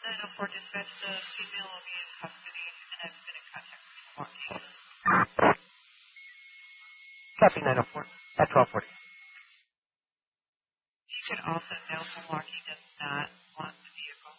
904 dispatch, the female will be in custody and has been in contact with Milwaukee. Copy 904 at 1240. You could also note Milwaukee does not want